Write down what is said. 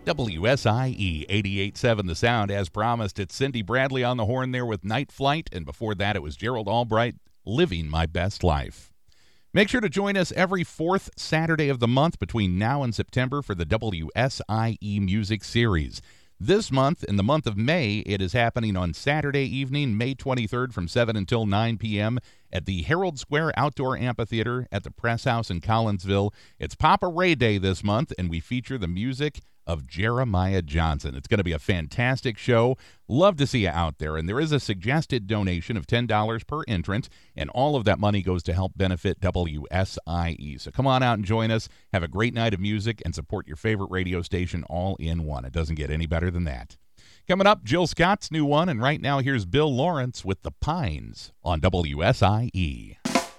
WSIE 88.7 The Sound. As promised, it's Cindy Bradley on the horn there with Night Flight, and before that it was Gerald Albright, Living My Best Life. Make sure to join us every fourth Saturday of the month between now and September for the WSIE Music Series. This month, in the month of May, it is happening on Saturday evening, May 23rd from 7 until 9 p.m. at the Herald Square Outdoor Amphitheater at the Press House in Collinsville. It's Papa Ray Day this month, and we feature the music of Jeremiah Johnson. It's going to be a fantastic show. Love to see you out there. And there is a suggested donation of $10 per entrant, and all of that money goes to help benefit WSIE. So come on out and join us. Have a great night of music and support your favorite radio station all in one. It doesn't get any better than that. Coming up, Jill Scott's new one, and right now here's Bill Lawrence with The Pines on WSIE.